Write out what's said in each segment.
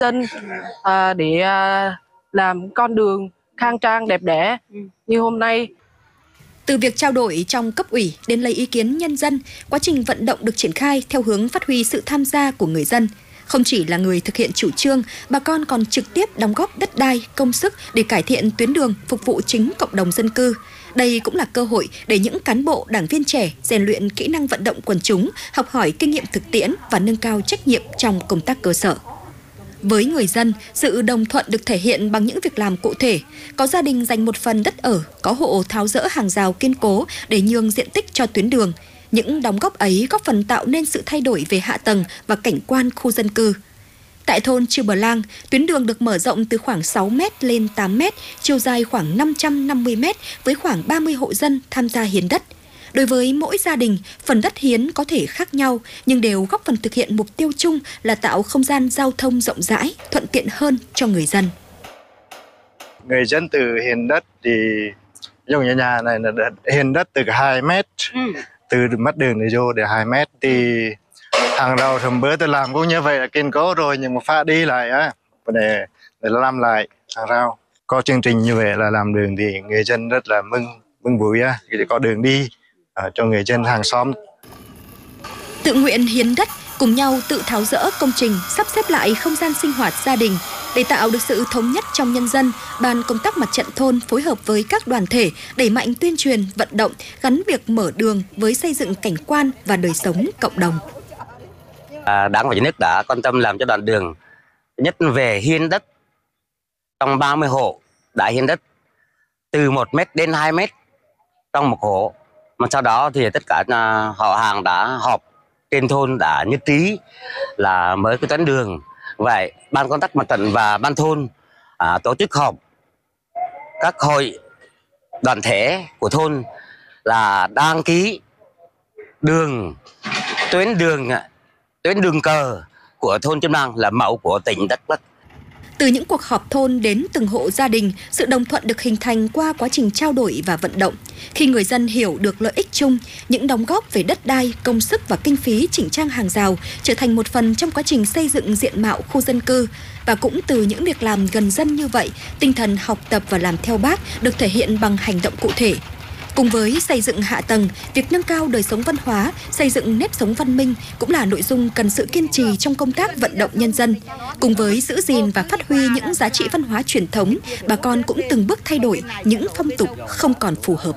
dân để làm con đường khang trang đẹp đẽ như hôm nay. Từ việc trao đổi trong cấp ủy đến lấy ý kiến nhân dân, quá trình vận động được triển khai theo hướng phát huy sự tham gia của người dân. Không chỉ là người thực hiện chủ trương, bà con còn trực tiếp đóng góp đất đai, công sức để cải thiện tuyến đường phục vụ chính cộng đồng dân cư. Đây cũng là cơ hội để những cán bộ, đảng viên trẻ rèn luyện kỹ năng vận động quần chúng, học hỏi kinh nghiệm thực tiễn và nâng cao trách nhiệm trong công tác cơ sở. Với người dân, sự đồng thuận được thể hiện bằng những việc làm cụ thể. Có gia đình dành một phần đất ở, có hộ tháo dỡ hàng rào kiên cố để nhường diện tích cho tuyến đường. Những đóng góp ấy góp phần tạo nên sự thay đổi về hạ tầng và cảnh quan khu dân cư. Tại thôn Chư Bờ Lang, tuyến đường được mở rộng từ khoảng 6 m lên 8 m, chiều dài khoảng 550 m với khoảng 30 hộ dân tham gia hiến đất. Đối với mỗi gia đình, phần đất hiến có thể khác nhau nhưng đều góp phần thực hiện mục tiêu chung là tạo không gian giao thông rộng rãi, thuận tiện hơn cho người dân. Người dân từ hiến đất thì giống như nhà này là hiến đất từ 2 mét, từ mắt đường để vô để 2 mét thì hàng đầu hôm bữa tôi làm cũng như vậy là kiên cố rồi, nhưng mà phải đi lại á để làm lại hàng rào. Có chương trình như vậy là làm đường thì người dân rất là mừng vui á, để có đường đi cho người dân hàng xóm. Tự nguyện hiến đất, cùng nhau tự tháo dỡ công trình, sắp xếp lại không gian sinh hoạt gia đình. Để tạo được sự thống nhất trong nhân dân, Ban công tác mặt trận thôn phối hợp với các đoàn thể đẩy mạnh tuyên truyền, vận động, gắn việc mở đường với xây dựng cảnh quan và đời sống cộng đồng. Đảng và Nhà nước đã quan tâm làm cho đoạn đường nhất về hiến đất, trong 30 hộ đã hiến đất từ 1 mét đến 2 mét trong một hộ. Mà sau đó thì tất cả họ hàng đã họp trên thôn đã nhất trí là mới cái tuyến đường. Vậy ban công tác mặt trận và ban thôn tổ chức họp các hội đoàn thể của thôn là đăng ký tuyến đường cờ của thôn Châm Lang là mẫu của tỉnh Đắk Lắk. Từ những cuộc họp thôn đến từng hộ gia đình, sự đồng thuận được hình thành qua quá trình trao đổi và vận động. Khi người dân hiểu được lợi ích chung, những đóng góp về đất đai, công sức và kinh phí chỉnh trang hàng rào trở thành một phần trong quá trình xây dựng diện mạo khu dân cư. Và cũng từ những việc làm gần dân như vậy, tinh thần học tập và làm theo Bác được thể hiện bằng hành động cụ thể. Cùng với xây dựng hạ tầng, việc nâng cao đời sống văn hóa, xây dựng nếp sống văn minh cũng là nội dung cần sự kiên trì trong công tác vận động nhân dân. Cùng với giữ gìn và phát huy những giá trị văn hóa truyền thống, bà con cũng từng bước thay đổi những phong tục không còn phù hợp.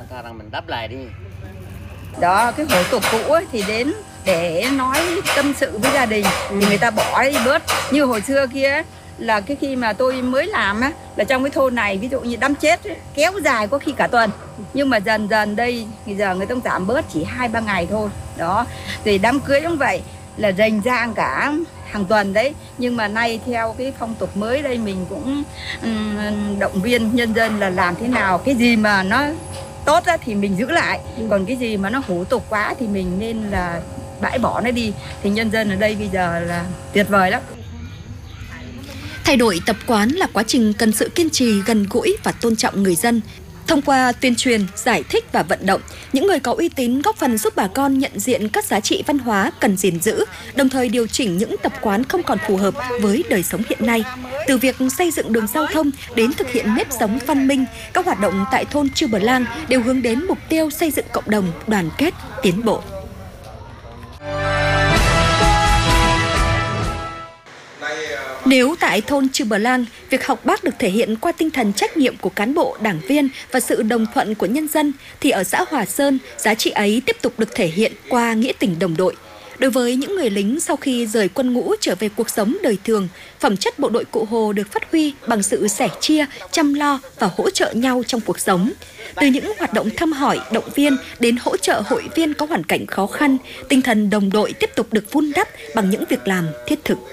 Đó, cái hủ tục cũ ấy, thì đến để nói tâm sự với gia đình thì người ta bỏ đi bớt. Như hồi xưa kia là cái khi mà tôi mới làm á, là trong cái thôn này ví dụ như đám chết ấy, kéo dài có khi cả tuần, nhưng mà dần dần đây bây giờ người ta giảm bớt chỉ 2-3 ngày thôi. Đó, thì đám cưới cũng vậy là rành rang cả hàng tuần đấy, nhưng mà nay theo cái phong tục mới đây mình cũng động viên nhân dân là làm thế nào cái gì mà nó tốt á, thì mình giữ lại, còn cái gì mà nó hủ tục quá thì mình nên là bãi bỏ nó đi. Thì nhân dân ở đây bây giờ là tuyệt vời lắm. Thay đổi tập quán là quá trình cần sự kiên trì, gần gũi và tôn trọng người dân. Thông qua tuyên truyền, giải thích và vận động, những người có uy tín góp phần giúp bà con nhận diện các giá trị văn hóa cần gìn giữ, đồng thời điều chỉnh những tập quán không còn phù hợp với đời sống hiện nay. Từ việc xây dựng đường giao thông đến thực hiện nếp sống văn minh, các hoạt động tại thôn Chư Bờ Lang đều hướng đến mục tiêu xây dựng cộng đồng đoàn kết, tiến bộ. Nếu tại thôn Chư Bờ Lang, việc học Bác được thể hiện qua tinh thần trách nhiệm của cán bộ, đảng viên và sự đồng thuận của nhân dân, thì ở xã Hòa Sơn, giá trị ấy tiếp tục được thể hiện qua nghĩa tình đồng đội. Đối với những người lính sau khi rời quân ngũ trở về cuộc sống đời thường, phẩm chất bộ đội Cụ Hồ được phát huy bằng sự sẻ chia, chăm lo và hỗ trợ nhau trong cuộc sống. Từ những hoạt động thăm hỏi, động viên đến hỗ trợ hội viên có hoàn cảnh khó khăn, tinh thần đồng đội tiếp tục được vun đắp bằng những việc làm thiết thực.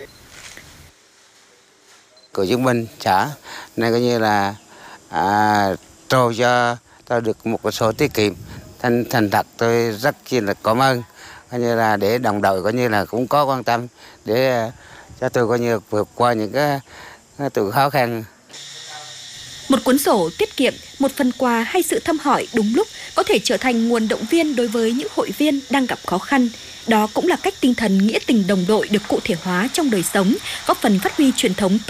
Cựu chiến binh xã này coi như là trao cho tôi được một cái số tiết kiệm, thành thật tôi rất chi là cảm ơn, coi như là để đồng đội coi như là cũng có quan tâm để cho tôi coi như vượt qua những cái tuổi khó khăn. Một cuốn sổ tiết kiệm, một phần quà hay sự thăm hỏi đúng lúc có thể trở thành nguồn động viên đối với những hội viên đang gặp khó khăn. Đó cũng là cách tinh thần nghĩa tình đồng đội được cụ thể hóa trong đời sống, góp phần phát huy truyền thống